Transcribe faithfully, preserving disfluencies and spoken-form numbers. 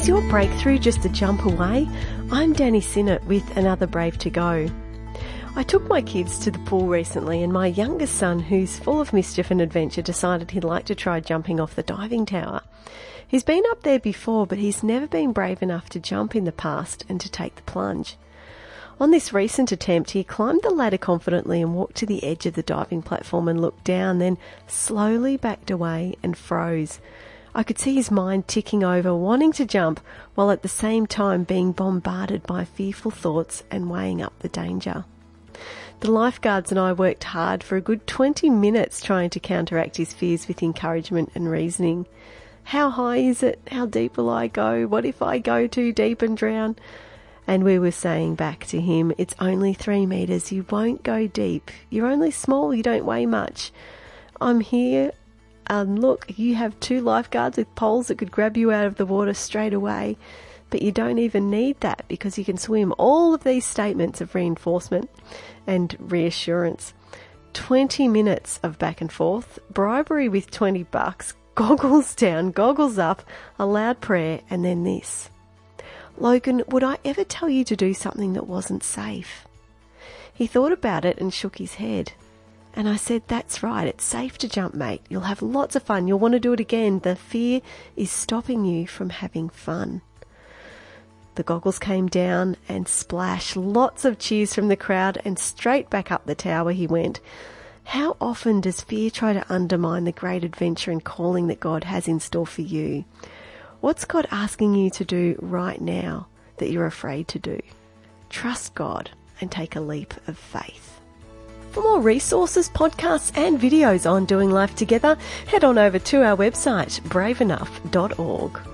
Is your breakthrough just a jump away? I'm Danny Sinnott with another Brave to Go. I took my kids to the pool recently, and my youngest son, who's full of mischief and adventure, decided he'd like to try jumping off the diving tower. He's been up there before, but he's never been brave enough to jump in the past and to take the plunge. On this recent attempt, he climbed the ladder confidently and walked to the edge of the diving platform and looked down, then slowly backed away and froze. I could see his mind ticking over, wanting to jump, while at the same time being bombarded by fearful thoughts and weighing up the danger. The lifeguards and I worked hard for a good twenty minutes trying to counteract his fears with encouragement and reasoning. How high is it? How deep will I go? What if I go too deep and drown? And we were saying back to him, it's only three metres, you won't go deep. You're only small, you don't weigh much. I'm here, and look, you have two lifeguards with poles that could grab you out of the water straight away. But you don't even need that because you can swim. All of these statements of reinforcement and reassurance. twenty minutes of back and forth, bribery with twenty bucks, goggles down, goggles up, a loud prayer, and then this. Logan, would I ever tell you to do something that wasn't safe? He thought about it and shook his head. And I said, that's right, it's safe to jump, mate. You'll have lots of fun. You'll want to do it again. The fear is stopping you from having fun. The goggles came down and splash, lots of cheers from the crowd, and straight back up the tower he went. How often does fear try to undermine the great adventure and calling that God has in store for you? What's God asking you to do right now that you're afraid to do? Trust God and take a leap of faith. For more resources, podcasts and videos on doing life together, head on over to our website, brave enough dot org.